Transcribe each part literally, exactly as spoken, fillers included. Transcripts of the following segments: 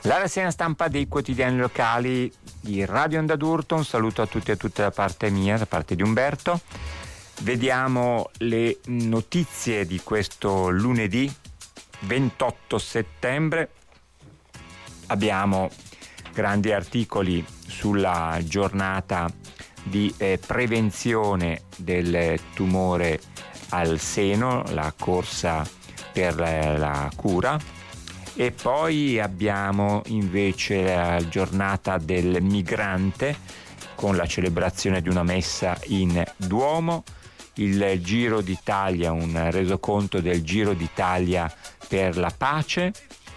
La rassegna stampa dei quotidiani locali di Radio Onda d'Urto. Un saluto a tutti e a tutte da parte mia, da parte di Umberto. Vediamo le notizie di questo lunedì ventotto settembre. Abbiamo grandi articoli sulla giornata di eh, prevenzione del tumore al seno, la corsa per eh, la cura. E poi abbiamo invece la giornata del migrante con la celebrazione di una messa in Duomo, il Giro d'Italia, un resoconto del Giro d'Italia per la pace,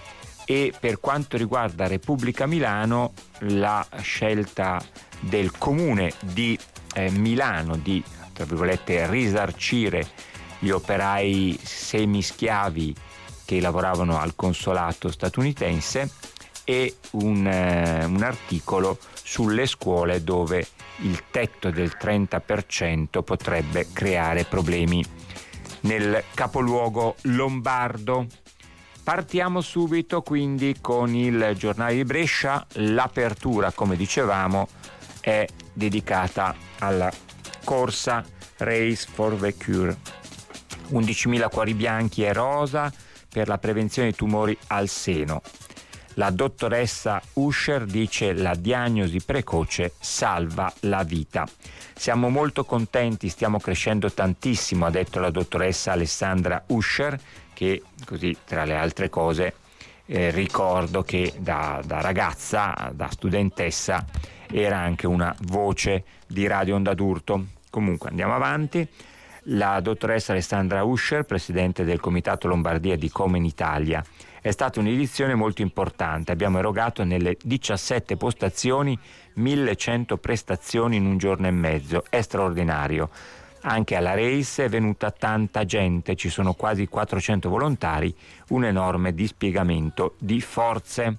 e per quanto riguarda Repubblica Milano la scelta del comune di eh, Milano di, tra virgolette, risarcire gli operai semischiavi che lavoravano al consolato statunitense, e un, eh, un articolo sulle scuole dove il tetto del trenta per cento potrebbe creare problemi nel capoluogo lombardo. Partiamo subito quindi con il giornale di Brescia. L'apertura, come dicevamo, è dedicata alla corsa Race for the Cure. undicimila cuori bianchi e rosa per la prevenzione di tumori al seno. La dottoressa Usher dice: la diagnosi precoce salva la vita. Siamo molto contenti, stiamo crescendo tantissimo, ha detto la dottoressa Alessandra Usher, che così, tra le altre cose, eh, ricordo che da, da ragazza, da studentessa, era anche una voce di Radio Onda d'Urto. Comunque andiamo avanti. La dottoressa Alessandra Usher, presidente del Comitato Lombardia di Komen Italia: è stata un'edizione molto importante, abbiamo erogato nelle diciassette postazioni millecento prestazioni in un giorno e mezzo, è straordinario. Anche alla race è venuta tanta gente, ci sono quasi quattrocento volontari, un enorme dispiegamento di forze.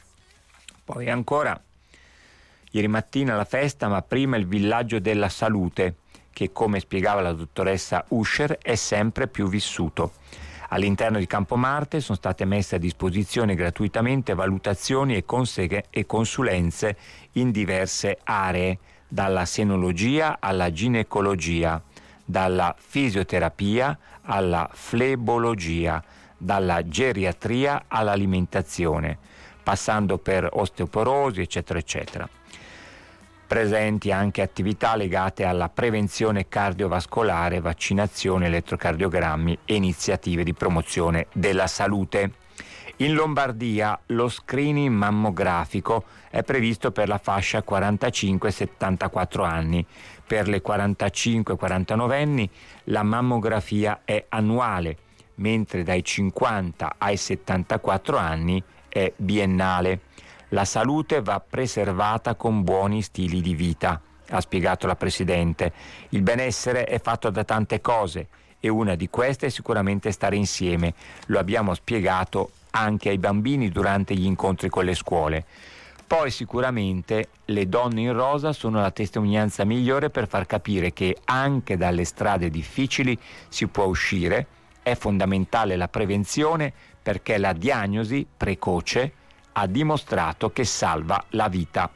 Poi ancora, ieri mattina la festa, ma prima il villaggio della salute, che, come spiegava la dottoressa Usher, è sempre più vissuto. All'interno di Campomarte sono state messe a disposizione gratuitamente valutazioni e, conseghe, e consulenze in diverse aree, dalla senologia alla ginecologia, dalla fisioterapia alla flebologia, dalla geriatria all'alimentazione, passando per osteoporosi, eccetera, eccetera. Presenti anche attività legate alla prevenzione cardiovascolare, vaccinazione, elettrocardiogrammi e iniziative di promozione della salute. In Lombardia lo screening mammografico è previsto per la fascia quarantacinque settantaquattro anni. Per le quarantacinque quarantanove anni la mammografia è annuale, mentre dai cinquanta ai settantaquattro anni è biennale. La salute va preservata con buoni stili di vita, ha spiegato la Presidente. Il benessere è fatto da tante cose e una di queste è sicuramente stare insieme. Lo abbiamo spiegato anche ai bambini durante gli incontri con le scuole. Poi sicuramente le donne in rosa sono la testimonianza migliore per far capire che anche dalle strade difficili si può uscire. È fondamentale la prevenzione, perché la diagnosi precoce ha dimostrato che salva la vita.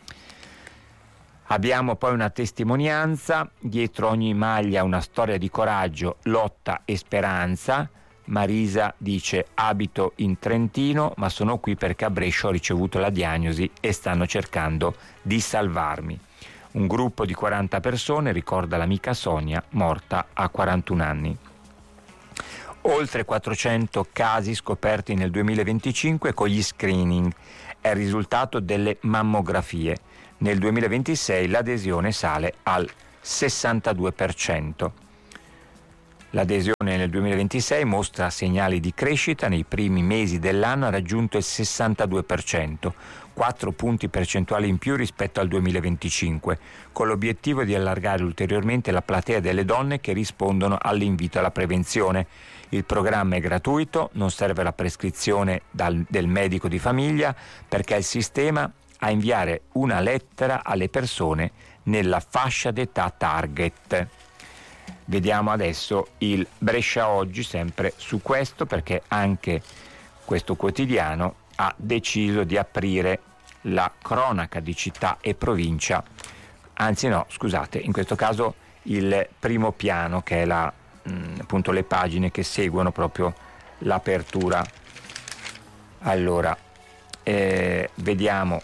Abbiamo poi una testimonianza: dietro ogni maglia una storia di coraggio, lotta e speranza. Marisa dice: abito in Trentino, ma sono qui perché a Brescia ho ricevuto la diagnosi e stanno cercando di salvarmi. Un gruppo di quaranta persone ricorda l'amica Sonia, morta a quarantuno anni. Oltre quattrocento casi scoperti nel duemilaventicinque con gli screening, è il risultato delle mammografie. Nel duemilaventisei l'adesione sale al sessantadue per cento. L'adesione nel duemilaventisei mostra segnali di crescita, nei primi mesi dell'anno ha raggiunto il sessantadue per cento, quattro punti percentuali in più rispetto al duemilaventicinque, con l'obiettivo di allargare ulteriormente la platea delle donne che rispondono all'invito alla prevenzione. Il programma è gratuito, non serve la prescrizione dal, del medico di famiglia, perché il sistema a inviare una lettera alle persone nella fascia d'età target. Vediamo adesso il Brescia Oggi, sempre su questo, perché anche questo quotidiano ha deciso di aprire la cronaca di città e provincia, anzi no, scusate, in questo caso il primo piano, che è la, mh, appunto le pagine che seguono proprio l'apertura. Allora, eh, vediamo.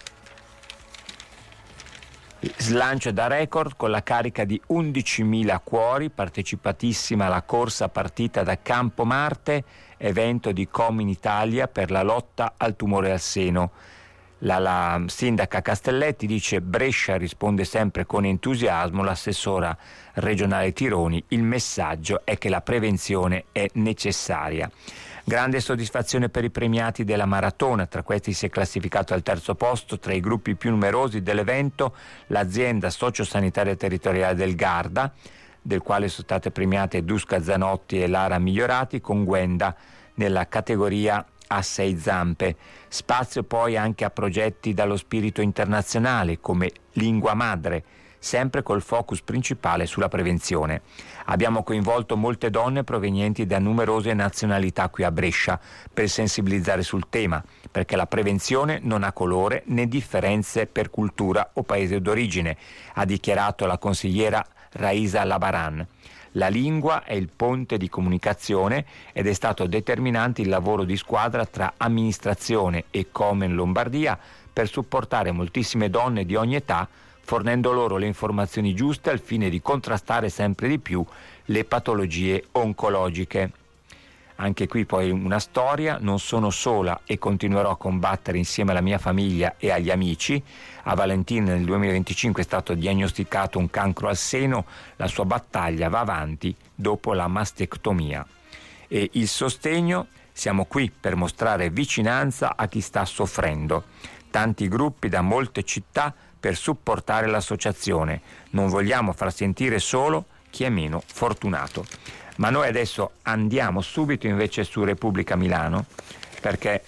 Slancio da record con la carica di undicimila cuori, partecipatissima alla corsa partita da Campo Marte, evento di Comin Italia per la lotta al tumore al seno. La, la sindaca Castelletti dice: Brescia risponde sempre con entusiasmo, l'assessora regionale Tironi, il messaggio è che la prevenzione è necessaria. Grande soddisfazione per i premiati della maratona, tra questi si è classificato al terzo posto tra i gruppi più numerosi dell'evento l'azienda sociosanitaria territoriale del Garda, del quale sono state premiate Duska Zanotti e Lara Migliorati, con Gwenda nella categoria a sei zampe. Spazio poi anche a progetti dallo spirito internazionale come Lingua Madre, sempre col focus principale sulla prevenzione. Abbiamo coinvolto molte donne provenienti da numerose nazionalità qui a Brescia per sensibilizzare sul tema, perché la prevenzione non ha colore né differenze per cultura o paese d'origine, ha dichiarato la consigliera Raisa Labaran. La lingua è il ponte di comunicazione ed è stato determinante il lavoro di squadra tra amministrazione e Comen Lombardia per supportare moltissime donne di ogni età, fornendo loro le informazioni giuste al fine di contrastare sempre di più le patologie oncologiche. Anche qui poi una storia: non sono sola e continuerò a combattere insieme alla mia famiglia e agli amici. A Valentina nel duemilaventicinque è stato diagnosticato un cancro al seno, la sua battaglia va avanti dopo la mastectomia. E il sostegno: siamo qui per mostrare vicinanza a chi sta soffrendo. Tanti gruppi da molte città per supportare l'associazione. Non vogliamo far sentire solo chi è meno fortunato. Ma noi adesso andiamo subito invece su Repubblica Milano, perché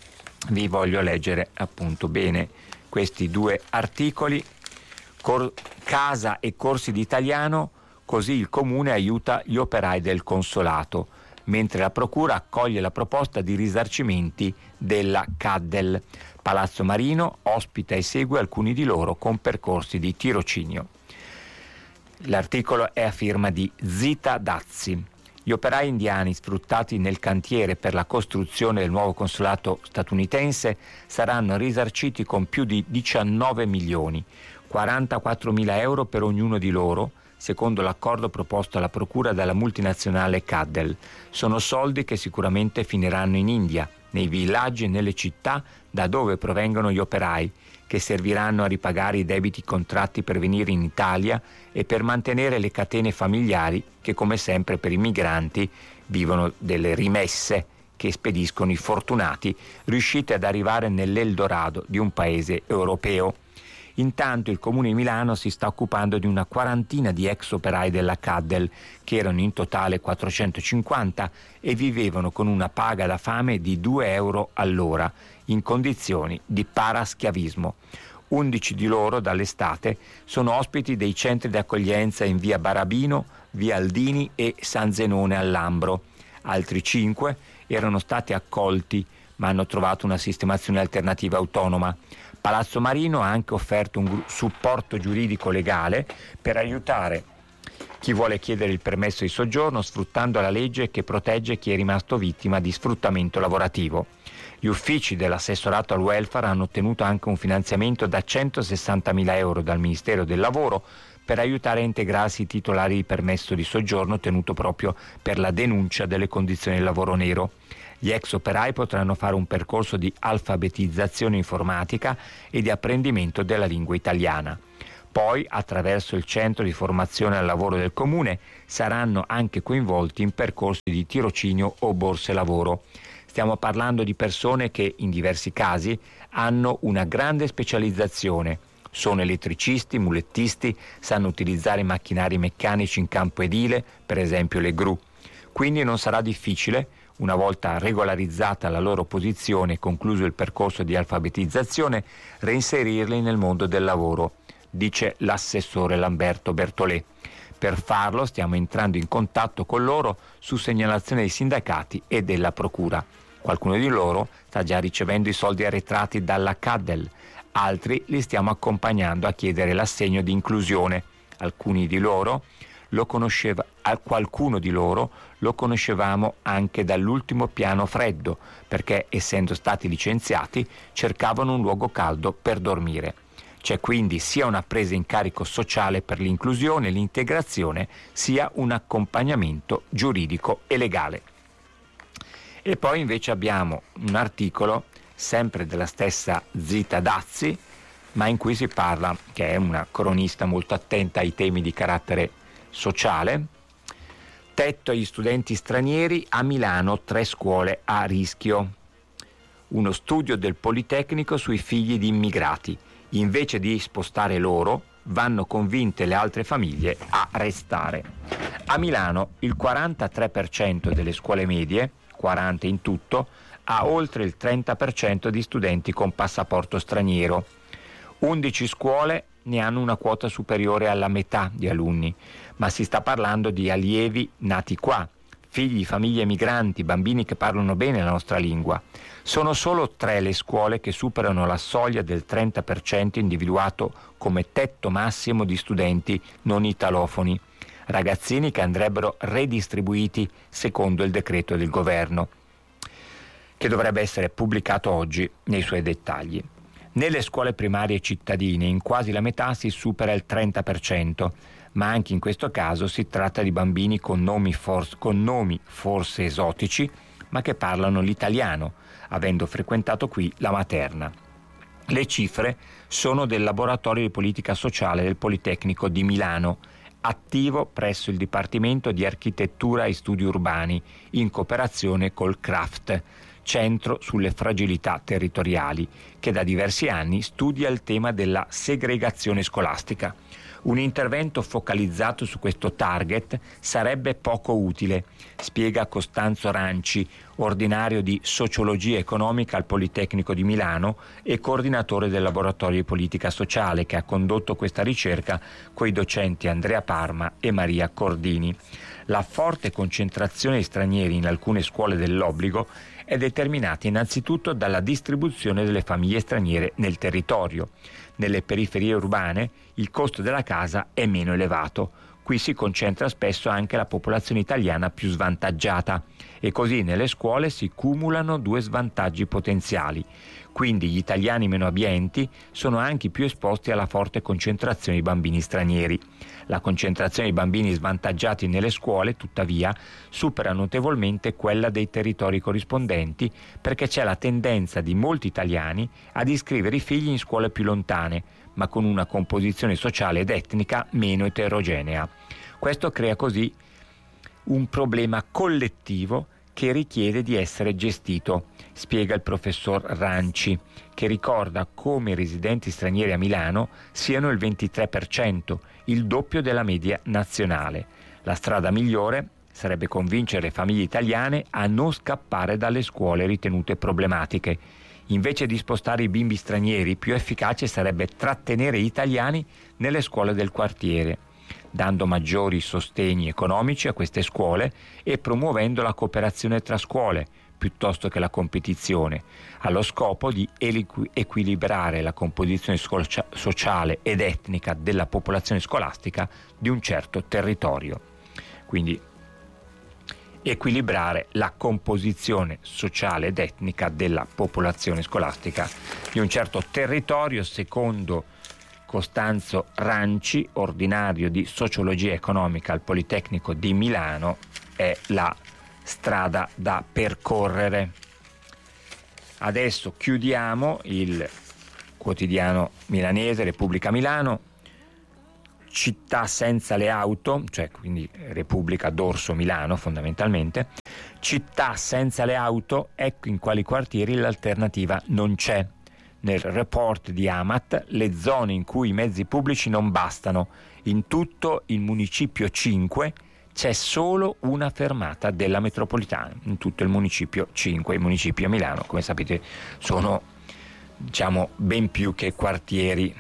vi voglio leggere appunto bene questi due articoli. Cor- casa e corsi di italiano, così il comune aiuta gli operai del consolato, mentre la procura accoglie la proposta di risarcimenti della Caddel. Palazzo Marino ospita e segue alcuni di loro con percorsi di tirocinio. L'articolo è a firma di Zita Dazzi. Gli operai indiani sfruttati nel cantiere per la costruzione del nuovo consolato statunitense saranno risarciti con più di diciannove milioni, quarantaquattromila euro per ognuno di loro, secondo l'accordo proposto alla procura dalla multinazionale Caddel. Sono soldi che sicuramente finiranno in India, nei villaggi e nelle città da dove provengono gli operai, che serviranno a ripagare i debiti contratti per venire in Italia e per mantenere le catene familiari che, come sempre per i migranti, vivono delle rimesse che spediscono i fortunati riusciti ad arrivare nell'Eldorado di un paese europeo. Intanto il Comune di Milano si sta occupando di una quarantina di ex operai della Caddel, che erano in totale quattrocentocinquanta e vivevano con una paga da fame di due euro all'ora, in condizioni di paraschiavismo. undici di loro dall'estate sono ospiti dei centri di accoglienza in via Barabino, via Aldini e San Zenone al Lambro. Altri cinque erano stati accolti ma hanno trovato una sistemazione alternativa autonoma. Palazzo Marino ha anche offerto un gru- supporto giuridico legale per aiutare chi vuole chiedere il permesso di soggiorno, sfruttando la legge che protegge chi è rimasto vittima di sfruttamento lavorativo. Gli uffici dell'assessorato al welfare hanno ottenuto anche un finanziamento da centosessantamila euro dal Ministero del Lavoro per aiutare a integrarsi i titolari di permesso di soggiorno tenuto proprio per la denuncia delle condizioni del lavoro nero. Gli ex operai potranno fare un percorso di alfabetizzazione informatica e di apprendimento della lingua italiana. Poi, attraverso il centro di formazione al lavoro del comune, saranno anche coinvolti in percorsi di tirocinio o borse lavoro. Stiamo parlando di persone che, in diversi casi, hanno una grande specializzazione. Sono elettricisti, mulettisti, sanno utilizzare macchinari meccanici in campo edile, per esempio le gru. Quindi non sarà difficile, una volta regolarizzata la loro posizione e concluso il percorso di alfabetizzazione, reinserirli nel mondo del lavoro, dice l'assessore Lamberto Bertolè. Per farlo stiamo entrando in contatto con loro su segnalazione dei sindacati e della procura. Qualcuno di loro sta già ricevendo i soldi arretrati dalla C A D E L, altri li stiamo accompagnando a chiedere l'assegno di inclusione. Alcuni di loro lo conosceva, qualcuno di loro lo conoscevamo anche dall'ultimo piano freddo, perché essendo stati licenziati cercavano un luogo caldo per dormire. C'è quindi sia una presa in carico sociale per l'inclusione e l'integrazione, sia un accompagnamento giuridico e legale. E poi invece abbiamo un articolo sempre della stessa Zita Dazzi, ma in cui si parla, che è una cronista molto attenta ai temi di carattere sociale: tetto agli studenti stranieri, a Milano tre scuole a rischio. Uno studio del Politecnico sui figli di immigrati. Invece di spostare loro, vanno convinte le altre famiglie a restare. A Milano il quarantatré per cento delle scuole medie, quaranta in tutto, ha oltre il trenta per cento di studenti con passaporto straniero. undici scuole ne hanno una quota superiore alla metà di alunni, ma si sta parlando di allievi nati qua, figli di famiglie migranti, bambini che parlano bene la nostra lingua. Sono solo tre le scuole che superano la soglia del trenta per cento individuato come tetto massimo di studenti non italofoni, ragazzini che andrebbero redistribuiti secondo il decreto del governo, che dovrebbe essere pubblicato oggi nei suoi dettagli. Nelle scuole primarie cittadine in quasi la metà si supera il trenta per cento, ma anche in questo caso si tratta di bambini con nomi, for- con nomi forse esotici, ma che parlano l'italiano, avendo frequentato qui la materna. Le cifre sono del Laboratorio di Politica Sociale del Politecnico di Milano, attivo presso il Dipartimento di Architettura e Studi Urbani, in cooperazione col CRAFT, Centro sulle Fragilità Territoriali, che da diversi anni studia il tema della segregazione scolastica. Un intervento focalizzato su questo target sarebbe poco utile, spiega Costanzo Ranci, ordinario di Sociologia Economica al Politecnico di Milano e coordinatore del Laboratorio di Politica Sociale, che ha condotto questa ricerca coi docenti Andrea Parma e Maria Cordini. La forte concentrazione di stranieri in alcune scuole dell'obbligo è determinata innanzitutto dalla distribuzione delle famiglie straniere nel territorio. Nelle periferie urbane il costo della casa è meno elevato. Qui si concentra spesso anche la popolazione italiana più svantaggiata e così nelle scuole si cumulano due svantaggi potenziali. Quindi gli italiani meno abbienti sono anche più esposti alla forte concentrazione di bambini stranieri. La concentrazione di bambini svantaggiati nelle scuole, tuttavia, supera notevolmente quella dei territori corrispondenti, perché c'è la tendenza di molti italiani ad iscrivere i figli in scuole più lontane, ma con una composizione sociale ed etnica meno eterogenea. Questo crea così un problema collettivo che richiede di essere gestito, spiega il professor Ranci, che ricorda come i residenti stranieri a Milano siano il ventitré per cento, il doppio della media nazionale. La strada migliore sarebbe convincere le famiglie italiane a non scappare dalle scuole ritenute problematiche. Invece di spostare i bimbi stranieri, più efficace sarebbe trattenere gli italiani nelle scuole del quartiere, dando maggiori sostegni economici a queste scuole e promuovendo la cooperazione tra scuole piuttosto che la competizione, allo scopo di equi- equilibrare la composizione scocia- sociale ed etnica della popolazione scolastica di un certo territorio. Quindi equilibrare la composizione sociale ed etnica della popolazione scolastica di un certo territorio, secondo Costanzo Ranci, ordinario di Sociologia Economica al Politecnico di Milano, è la strada da percorrere. Adesso chiudiamo il quotidiano milanese Repubblica Milano. Città senza le auto, cioè quindi Repubblica dorso Milano fondamentalmente. Città senza le auto, ecco in quali quartieri l'alternativa non c'è. Nel report di Amat, le zone in cui i mezzi pubblici non bastano. In tutto il municipio cinque c'è solo una fermata della metropolitana. In tutto il municipio cinque, i municipi a Milano, come sapete, sono diciamo ben più che quartieri.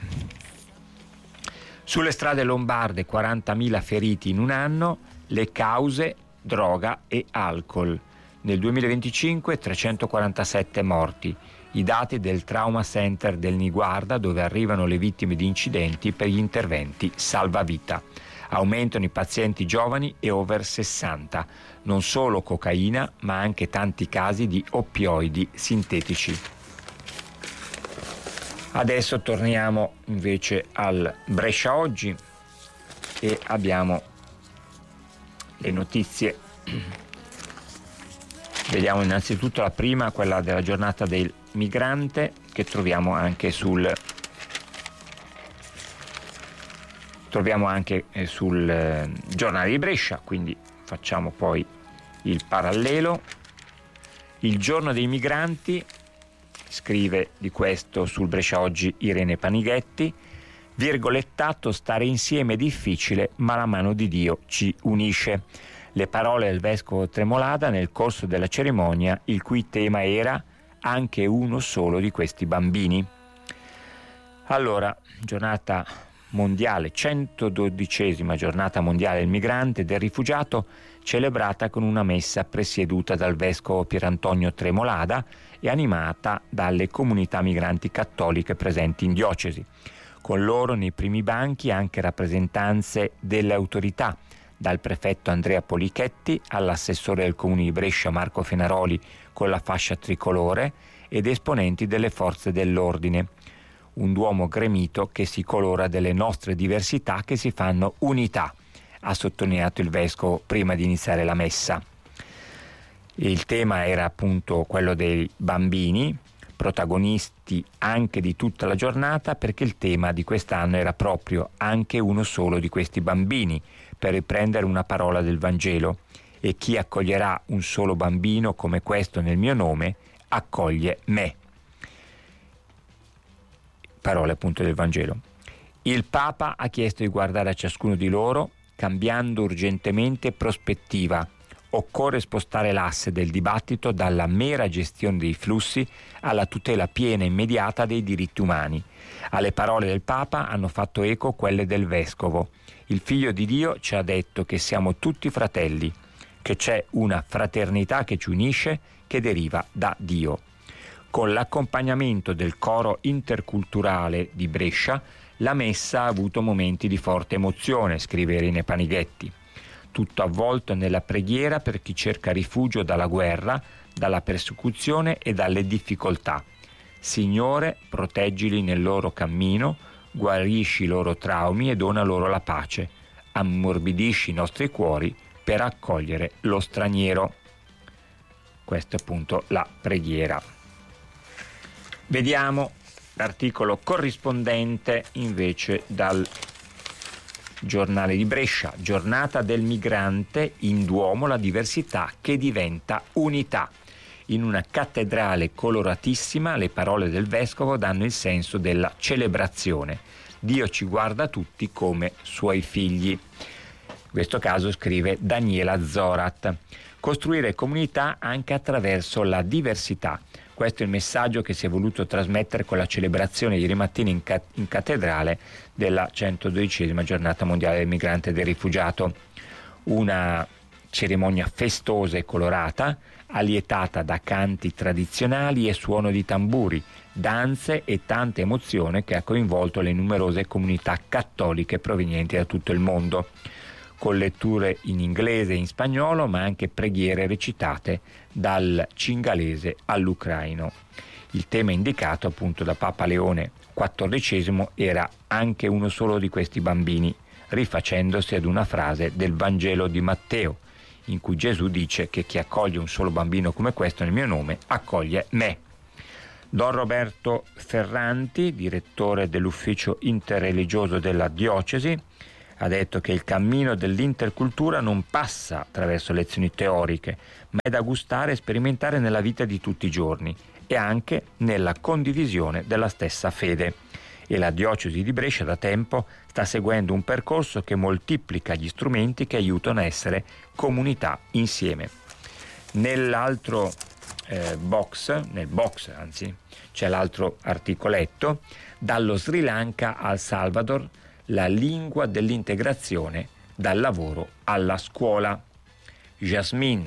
Sulle strade lombarde quarantamila feriti in un anno, le cause droga e alcol. Nel duemilaventicinque trecentoquarantasette morti, i dati del Trauma Center del Niguarda, dove arrivano le vittime di incidenti per gli interventi salvavita. Aumentano i pazienti giovani e over sessanta, non solo cocaina ma anche tanti casi di oppioidi sintetici. Adesso torniamo invece al Brescia Oggi e abbiamo le notizie. Vediamo innanzitutto la prima, quella della giornata del migrante, che troviamo anche sul troviamo anche sul eh, giornale di Brescia, quindi facciamo poi il parallelo. Il giorno dei migranti, scrive di questo sul Brescia Oggi Irene Panighetti, virgolettato: stare insieme è difficile, ma la mano di Dio ci unisce. Le parole del vescovo Tremolada nel corso della cerimonia, il cui tema era anche uno solo di questi bambini. Allora, giornata mondiale, centododicesima giornata mondiale del migrante e del rifugiato, celebrata con una messa presieduta dal vescovo Pierantonio Tremolada e animata dalle comunità migranti cattoliche presenti in diocesi. Con loro nei primi banchi anche rappresentanze delle autorità, dal prefetto Andrea Polichetti all'assessore del comune di Brescia Marco Fenaroli con la fascia tricolore ed esponenti delle forze dell'ordine. Un duomo gremito che si colora delle nostre diversità che si fanno unità, ha sottolineato il vescovo prima di iniziare la messa. Il tema era appunto quello dei bambini, protagonisti anche di tutta la giornata, perché il tema di quest'anno era proprio anche uno solo di questi bambini, per riprendere una parola del Vangelo: e chi accoglierà un solo bambino come questo nel mio nome, accoglie me. Parole appunto del Vangelo. Il Papa ha chiesto di guardare a ciascuno di loro, cambiando urgentemente prospettiva. Occorre spostare l'asse del dibattito dalla mera gestione dei flussi alla tutela piena e immediata dei diritti umani. Alle parole del Papa hanno fatto eco quelle del Vescovo. Il Figlio di Dio ci ha detto che siamo tutti fratelli, che c'è una fraternità che ci unisce, che deriva da Dio. Con l'accompagnamento del coro interculturale di Brescia, la messa ha avuto momenti di forte emozione, scrive Irene Panighetti. Tutto avvolto nella preghiera per chi cerca rifugio dalla guerra, dalla persecuzione e dalle difficoltà. Signore, proteggili nel loro cammino, guarisci i loro traumi e dona loro la pace. Ammorbidisci i nostri cuori per accogliere lo straniero. Questa è appunto la preghiera. Vediamo l'articolo corrispondente invece dal giornale di Brescia. Giornata del migrante, in Duomo la diversità che diventa unità. In una cattedrale coloratissima le parole del vescovo danno il senso della celebrazione. Dio ci guarda tutti come suoi figli. In questo caso scrive Daniela Zorat. Costruire comunità anche attraverso la diversità. Questo è il messaggio che si è voluto trasmettere con la celebrazione ieri mattina in, ca- in cattedrale della centododicesima giornata mondiale del migrante e del rifugiato. Una cerimonia festosa e colorata, allietata da canti tradizionali e suono di tamburi, danze e tanta emozione che ha coinvolto le numerose comunità cattoliche provenienti da tutto il mondo, con letture in inglese e in spagnolo, ma anche preghiere recitate dal cingalese all'ucraino. Il tema indicato appunto da Papa Leone quattordicesimo era anche uno solo di questi bambini, rifacendosi ad una frase del Vangelo di Matteo, in cui Gesù dice che chi accoglie un solo bambino come questo nel mio nome, accoglie me. Don Roberto Ferranti, direttore dell'ufficio interreligioso della diocesi, ha detto che il cammino dell'intercultura non passa attraverso lezioni teoriche, ma è da gustare e sperimentare nella vita di tutti i giorni e anche nella condivisione della stessa fede. E la diocesi di Brescia da tempo sta seguendo un percorso che moltiplica gli strumenti che aiutano a essere comunità insieme. Nell'altro eh, box, nel box anzi, c'è l'altro articoletto, dallo Sri Lanka al Salvador, la lingua dell'integrazione dal lavoro alla scuola. Jasmine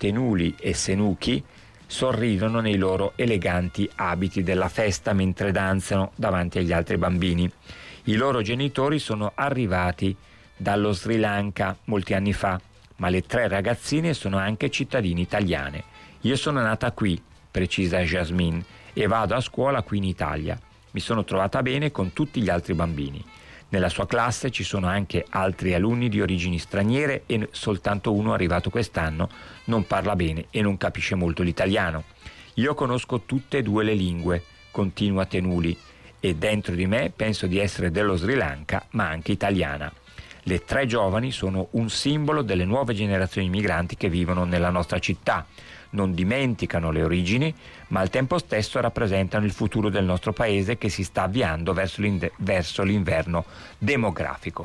Tenuli e Senuchi sorridono nei loro eleganti abiti della festa mentre danzano davanti agli altri bambini. I loro genitori sono arrivati dallo Sri Lanka molti anni fa, ma le tre ragazzine sono anche cittadine italiane. Io sono nata qui, precisa Jasmine, e vado a scuola qui in Italia. Mi sono trovata bene con tutti gli altri bambini. Nella sua classe ci sono anche altri alunni di origini straniere e soltanto uno arrivato quest'anno non parla bene e non capisce molto l'italiano. Io conosco tutte e due le lingue, continua Tenuli, e dentro di me penso di essere dello Sri Lanka ma anche italiana. Le tre giovani sono un simbolo delle nuove generazioni di migranti che vivono nella nostra città. Non dimenticano le origini, ma al tempo stesso rappresentano il futuro del nostro paese che si sta avviando verso, verso l'inverno demografico.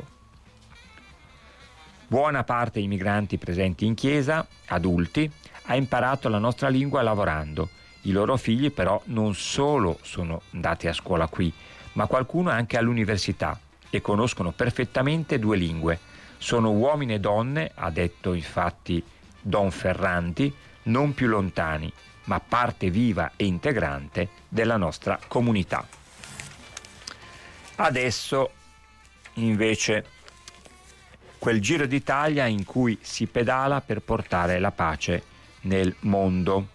Buona parte dei migranti presenti in chiesa, adulti, ha imparato la nostra lingua lavorando. I loro figli però non solo sono andati a scuola qui, ma qualcuno anche all'università e conoscono perfettamente due lingue. Sono uomini e donne, ha detto infatti Don Ferranti, non più lontani, ma parte viva e integrante della nostra comunità. Adesso, invece, quel giro d'Italia in cui si pedala per portare la pace nel mondo.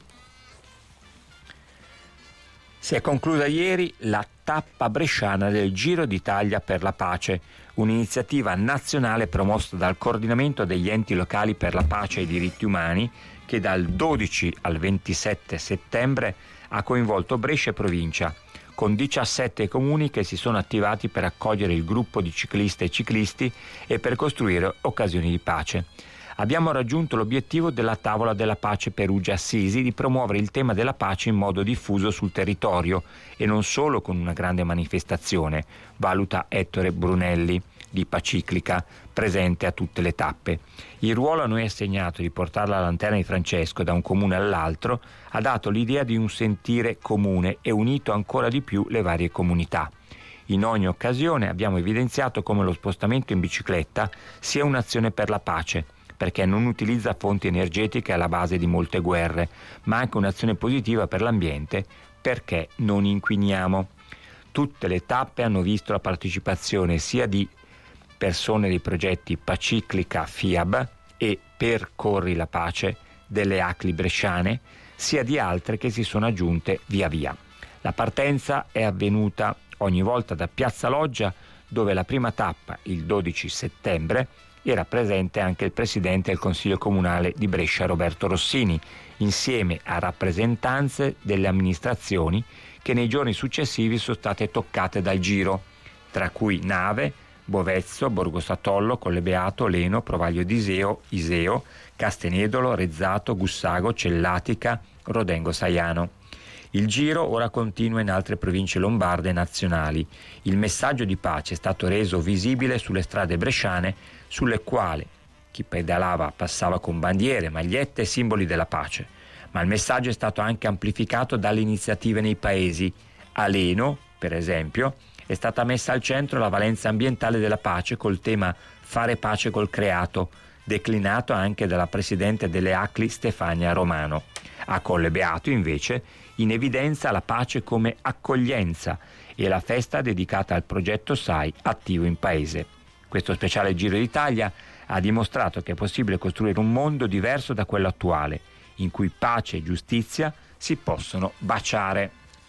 Si è conclusa ieri la tappa bresciana del Giro d'Italia per la pace, un'iniziativa nazionale promossa dal Coordinamento degli enti locali per la pace e i diritti umani che dal dodici al ventisette settembre ha coinvolto Brescia e provincia, con diciassette comuni che si sono attivati per accogliere il gruppo di cicliste e ciclisti e per costruire occasioni di pace. Abbiamo raggiunto l'obiettivo della Tavola della Pace Perugia-Assisi di promuovere il tema della pace in modo diffuso sul territorio e non solo con una grande manifestazione, valuta Ettore Brunelli di Paciclica, presente a tutte le tappe. Il ruolo a noi assegnato di portare la lanterna di Francesco da un comune all'altro ha dato l'idea di un sentire comune e unito ancora di più le varie comunità. In ogni occasione abbiamo evidenziato come lo spostamento in bicicletta sia un'azione per la pace, perché non utilizza fonti energetiche alla base di molte guerre, ma anche un'azione positiva per l'ambiente, perché non inquiniamo. Tutte le tappe hanno visto la partecipazione sia di persone dei progetti Paciclica F I A B e Percorri la Pace delle A C L I bresciane, sia di altre che si sono aggiunte via via. La partenza è avvenuta ogni volta da Piazza Loggia, dove la prima tappa, il dodici settembre, era presente anche il presidente del Consiglio Comunale di Brescia Roberto Rossini, insieme a rappresentanze delle amministrazioni che nei giorni successivi sono state toccate dal Giro, tra cui Nave, Bovezzo, Borgo Satollo, Colle Beato, Leno, Provaglio d'Iseo, Iseo, Castenedolo, Rezzato, Gussago, Cellatica, Rodengo Saiano. Il giro ora continua in altre province lombarde e nazionali. Il messaggio di pace è stato reso visibile sulle strade bresciane, sulle quali chi pedalava passava con bandiere, magliette e simboli della pace. Ma il messaggio è stato anche amplificato dalle iniziative nei paesi. A Leno, per esempio, è stata messa al centro la valenza ambientale della pace col tema Fare pace col creato, declinato anche dalla presidente delle A C L I Stefania Romano. A Colle Beato, invece, in evidenza la pace come accoglienza e la festa dedicata al progetto S A I attivo in paese. Questo speciale Giro d'Italia ha dimostrato che è possibile costruire un mondo diverso da quello attuale, in cui pace e giustizia si possono baciare.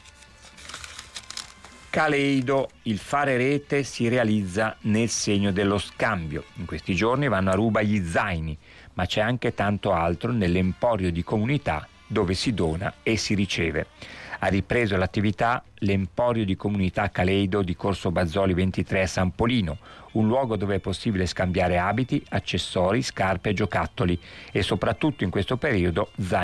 Caleido, il fare rete si realizza nel segno dello scambio. In questi giorni vanno a ruba gli zaini, ma c'è anche tanto altro nell'emporio di comunità dove si dona e si riceve. Ha ripreso l'attività l'Emporio di Comunità Caleido di Corso Bazzoli ventitré a San Polino, un luogo dove è possibile scambiare abiti, accessori, scarpe e giocattoli e soprattutto in questo periodo zaini